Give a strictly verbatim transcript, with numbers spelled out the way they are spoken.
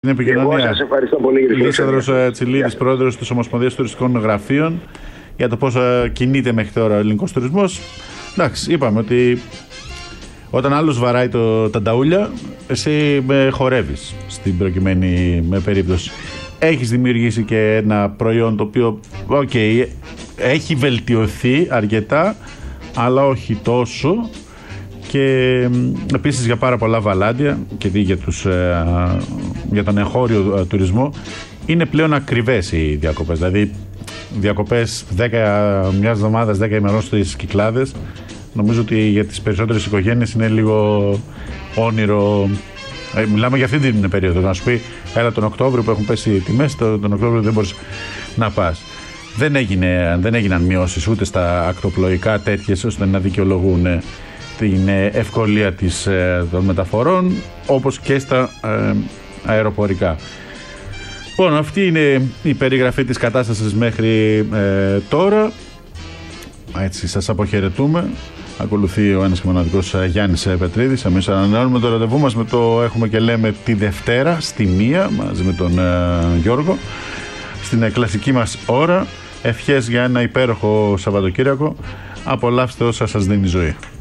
Στην επικοινωνία. Εγώ σας ευχαριστώ πολύ. Λίσανδρος Τσιλίδης, πρόεδρος της Ομοσπονδίας Τουριστικών Γραφείων, για το πώς κινείται μέχρι τώρα ο ελληνικός τουρισμός. Εντάξει, είπαμε ότι όταν άλλος βαράει το, τα νταούλια, εσύ με χορεύεις στην προκειμένη με περίπτωση. Έχεις δημιουργήσει και ένα προϊόν το οποίο, okay, έχει βελτιωθεί αρκετά, αλλά όχι τόσο. Και επίσης για πάρα πολλά βαλάντια και για, τους, ε, για τον εγχώριο ε, τουρισμό είναι πλέον ακριβές οι διακοπές. Δηλαδή διακοπές δέκα, μιας εβδομάδας, δέκα ημερών στις Κυκλάδες, νομίζω ότι για τις περισσότερες οικογένειες είναι λίγο όνειρο. Ε, μιλάμε για αυτή την περίοδο. Να σου πει, έλα τον Οκτώβριο που έχουν πέσει οι τιμές, τον, τον Οκτώβριο δεν μπορείς να πας. Δεν, έγινε, δεν έγιναν μειώσεις ούτε στα ακτοπλοϊκά τέτοιες ώστε να δικαιολογούν την ευκολία της, των μεταφορών, όπως και στα ε, αεροπορικά. Λοιπόν, αυτή είναι η περιγραφή της κατάστασης μέχρι ε, τώρα. Έτσι, σας αποχαιρετούμε. Ακολουθεί ο ένας και μοναδικός Γιάννης Πετρίδης. Εμείς ανανεώνουμε το ραντεβού μας με το έχουμε και λέμε τη Δευτέρα στη μία μαζί με τον ε, Γιώργο στην κλασική μας ώρα. Ευχές για ένα υπέροχο Σαββατοκύριακο. Απολαύστε όσα σας δίνει η ζωή.